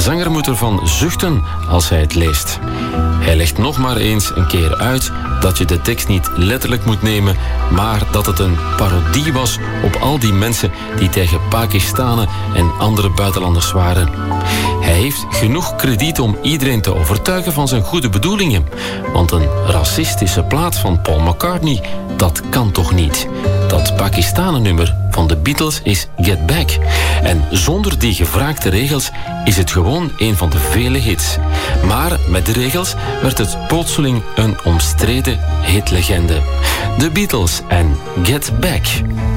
zanger moet ervan zuchten als hij het leest. Hij legt nog maar eens een keer uit dat je de tekst niet letterlijk moet nemen, maar dat het een parodie was op al die mensen die tegen Pakistanen en andere buitenlanders waren. Hij heeft genoeg krediet om iedereen te overtuigen van zijn goede bedoelingen. Want een racistische plaat van Paul McCartney, dat kan toch niet? Dat Pakistanen-nummer van de Beatles is Get Back. En zonder die gevraagde regels is het gewoon een van de vele hits. Maar met de regels werd het plotseling een omstreden hitlegende. De Beatles en Get Back.